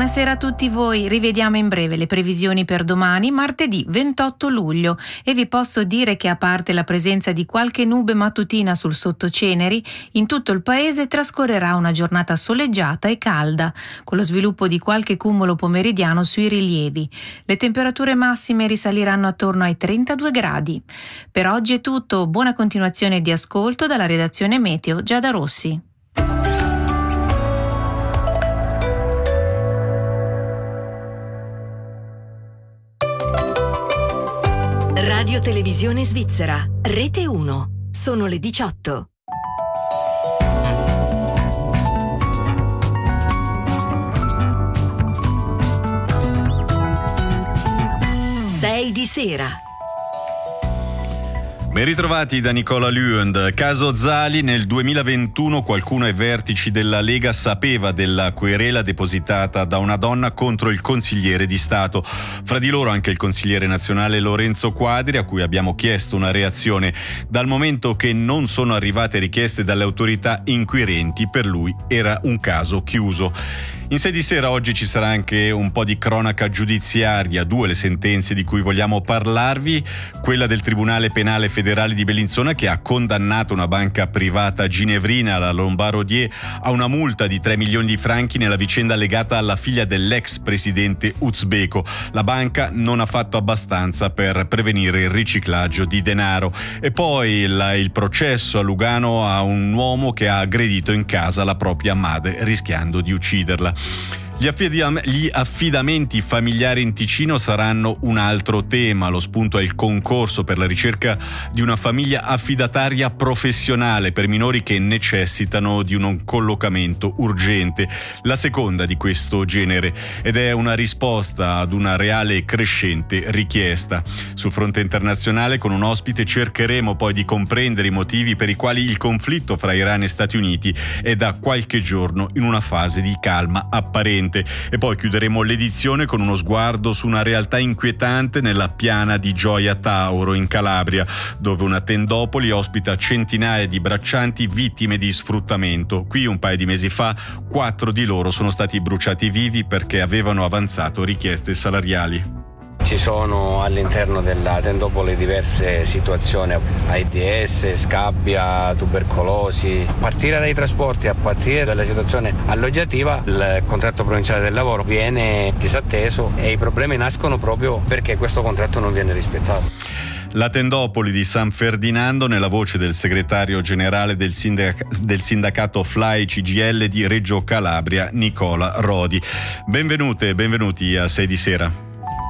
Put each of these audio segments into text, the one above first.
Buonasera a tutti voi, rivediamo in breve le previsioni per domani, martedì 28 luglio, e vi posso dire che a parte la presenza di qualche nube mattutina sul sottoceneri, in tutto il paese trascorrerà una giornata soleggiata e calda, con lo sviluppo di qualche cumulo pomeridiano sui rilievi. Le temperature massime risaliranno attorno ai 32 gradi. Per oggi è tutto, buona continuazione di ascolto dalla redazione Meteo Giada Rossi. Radio Televisione Svizzera, Rete 1. Sono le 18. Sei di sera. Ben ritrovati da Nicola Luend. Caso Zali, nel 2021 qualcuno ai vertici della Lega sapeva della querela depositata da una donna contro il consigliere di Stato. Fra di loro anche il consigliere nazionale Lorenzo Quadri, a cui abbiamo chiesto una reazione. Dal momento che non sono arrivate richieste dalle autorità inquirenti, per lui era un caso chiuso. In Sei di sera oggi ci sarà anche un po' di cronaca giudiziaria, 2 le sentenze di cui vogliamo parlarvi, quella del Tribunale Penale Federale di Bellinzona che ha condannato una banca privata ginevrina, la Lombard Odier, a una multa di 3 milioni di franchi nella vicenda legata alla figlia dell'ex presidente uzbeko. La banca non ha fatto abbastanza per prevenire il riciclaggio di denaro. E poi il processo a Lugano a un uomo che ha aggredito in casa la propria madre rischiando di ucciderla. Gli affidamenti familiari in Ticino saranno un altro tema. Lo spunto è il concorso per la ricerca di una famiglia affidataria professionale per minori che necessitano di un collocamento urgente, la seconda di questo genere, ed è una risposta ad una reale e crescente richiesta. Sul fronte internazionale, con un ospite, cercheremo poi di comprendere i motivi per i quali il conflitto fra Iran e Stati Uniti è da qualche giorno in una fase di calma apparente. E poi chiuderemo l'edizione con uno sguardo su una realtà inquietante nella piana di Gioia Tauro in Calabria, dove una tendopoli ospita centinaia di braccianti vittime di sfruttamento. Qui un paio di mesi fa 4 di loro sono stati bruciati vivi perché avevano avanzato richieste salariali. Ci sono all'interno della tendopoli diverse situazioni, AIDS, scabbia, tubercolosi. A partire dai trasporti, a partire dalla situazione alloggiativa, il contratto provinciale del lavoro viene disatteso e i problemi nascono proprio perché questo contratto non viene rispettato. La tendopoli di San Ferdinando, nella voce del segretario generale del sindacato FLAI CGIL di Reggio Calabria, Nicola Rodi. Benvenute e benvenuti a Sei di sera.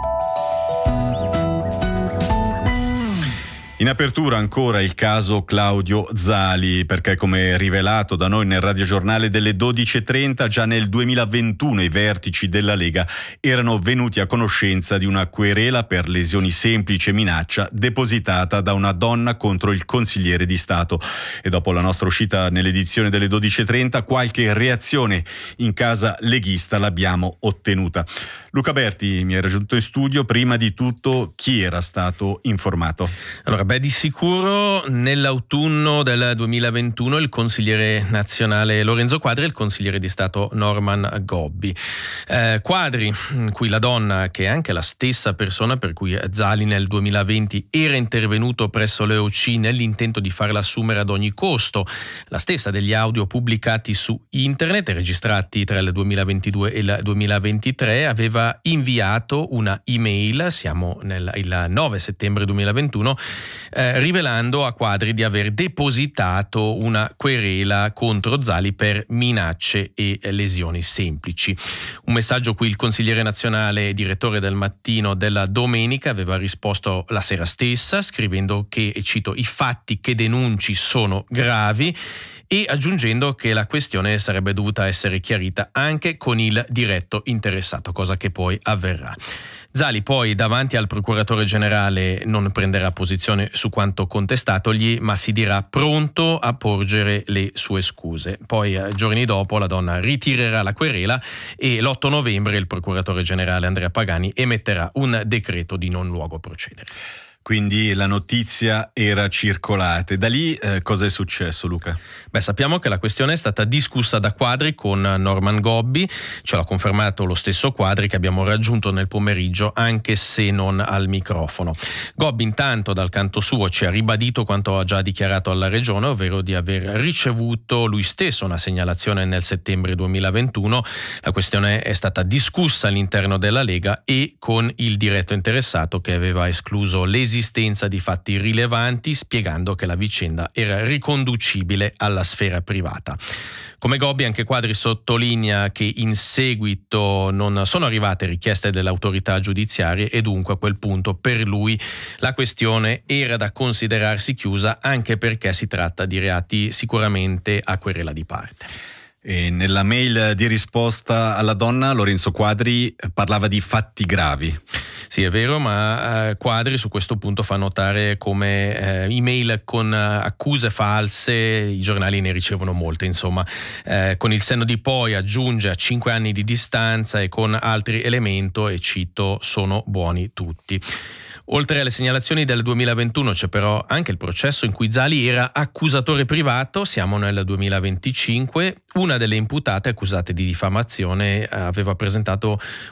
In apertura ancora il caso Claudio Zali, perché come rivelato da noi nel radiogiornale delle 12.30, già nel 2021 i vertici della Lega erano venuti a conoscenza di una querela per lesioni semplici e minaccia depositata da una donna contro il consigliere di Stato. E dopo la nostra uscita nell'edizione delle 12.30 qualche reazione in casa leghista l'abbiamo ottenuta. Luca Berti mi è raggiunto in studio. Prima di tutto, chi era stato informato? Allora, di sicuro nell'autunno del 2021 il consigliere nazionale Lorenzo Quadri e il consigliere di Stato Norman Gobbi. Quadri, qui la donna, che è anche la stessa persona per cui Zali nel 2020 era intervenuto presso l'EOC nell'intento di farla assumere ad ogni costo, la stessa degli audio pubblicati su internet e registrati tra il 2022 e il 2023, aveva inviato una email, siamo il 9 settembre 2021, rivelando a Quadri di aver depositato una querela contro Zali per minacce e lesioni semplici. Un messaggio cui il consigliere nazionale, direttore del Mattino della domenica, aveva risposto la sera stessa, scrivendo che, e cito, i fatti che denunci sono gravi, e aggiungendo che la questione sarebbe dovuta essere chiarita anche con il diretto interessato, cosa che poi avverrà. Zali poi davanti al procuratore generale non prenderà posizione su quanto contestatogli, ma si dirà pronto a porgere le sue scuse. Poi giorni dopo la donna ritirerà la querela e l'8 novembre il procuratore generale Andrea Pagani emetterà un decreto di non luogo a procedere. quindi la notizia era circolata. Da lì cosa è successo, Luca? Sappiamo che la questione è stata discussa da Quadri con Norman Gobbi, ce l'ha confermato lo stesso Quadri che abbiamo raggiunto nel pomeriggio, anche se non al microfono. Gobbi intanto dal canto suo ci ha ribadito quanto ha già dichiarato alla Regione, ovvero di aver ricevuto lui stesso una segnalazione nel settembre 2021. La questione è stata discussa all'interno della Lega e con il diretto interessato, che aveva escluso l'esistenza di fatti rilevanti, spiegando che la vicenda era riconducibile alla sfera privata. Come Gobbi, anche Quadri sottolinea che in seguito non sono arrivate richieste delle autorità giudiziarie e dunque a quel punto per lui la questione era da considerarsi chiusa, anche perché si tratta di reati sicuramente a querela di parte. E nella mail di risposta alla donna, Lorenzo Quadri parlava di fatti gravi. Sì, è vero, ma Quadri su questo punto fa notare come email con accuse false i giornali ne ricevono molte, insomma. Con il senno di poi aggiunge a 5 anni di distanza e con altri elementi, e cito, sono buoni tutti. Oltre alle segnalazioni del 2021 c'è però anche il processo in cui Zali era accusatore privato, siamo nel 2025. Una delle imputate accusate di diffamazione aveva presentato